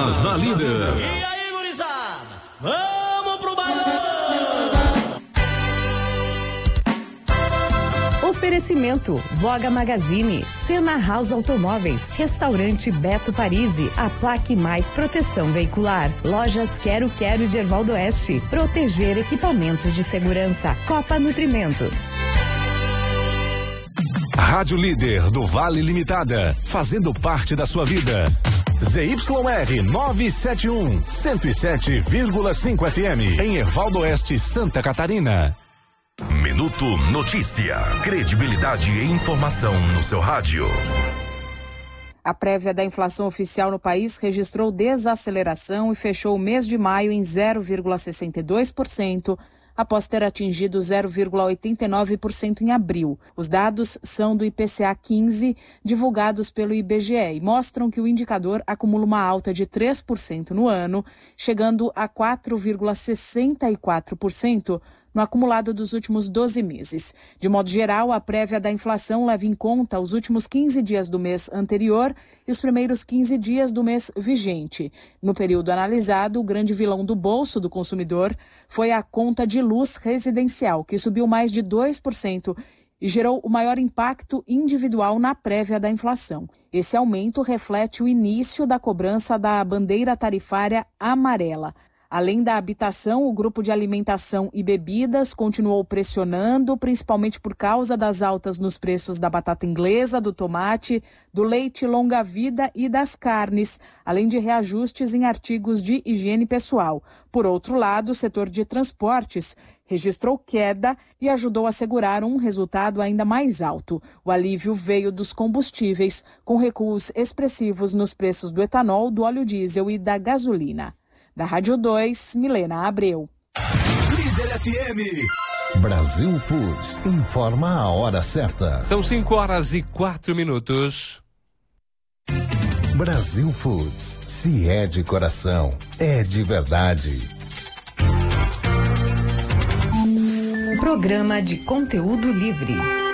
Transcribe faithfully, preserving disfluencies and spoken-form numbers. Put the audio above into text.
Minas na Líder. E aí, gurizada? Vamos pro balão! Oferecimento, Voga Magazine, Sena House Automóveis, Restaurante Beto Parisi, Aplaque Mais Proteção Veicular, Lojas Quero Quero de Ervaldo Oeste, Proteger Equipamentos de Segurança, Copa Nutrimentos. Rádio Líder do Vale Limitada, fazendo parte da sua vida. Z Y R novecentos e setenta e um, cento e sete vírgula cinco F M, em Ervaldo Oeste, Santa Catarina. Minuto Notícia. Credibilidade e informação no seu rádio. A prévia da inflação oficial no país registrou desaceleração e fechou o mês de maio em zero vírgula sessenta e dois por cento, após ter atingido zero vírgula oitenta e nove por cento em abril. Os dados são do I P C A quinze, divulgados pelo I B G E, e mostram que o indicador acumula uma alta de três por cento no ano, chegando a quatro vírgula sessenta e quatro por cento no acumulado dos últimos doze meses. De modo geral, a prévia da inflação leva em conta os últimos quinze dias do mês anterior e os primeiros quinze dias do mês vigente. No período analisado, o grande vilão do bolso do consumidor foi a conta de luz residencial, que subiu mais de dois por cento e gerou o maior impacto individual na prévia da inflação. Esse aumento reflete o início da cobrança da bandeira tarifária amarela. Além da habitação, o grupo de alimentação e bebidas continuou pressionando, principalmente por causa das altas nos preços da batata inglesa, do tomate, do leite longa-vida e das carnes, além de reajustes em artigos de higiene pessoal. Por outro lado, o setor de transportes registrou queda e ajudou a segurar um resultado ainda mais alto. O alívio veio dos combustíveis, com recuos expressivos nos preços do etanol, do óleo diesel e da gasolina. Da Rádio dois, Milena Abreu. Líder F M. Brasil Foods informa a hora certa. São cinco horas e quatro minutos. Brasil Foods. Se é de coração, é de verdade. Programa de conteúdo livre.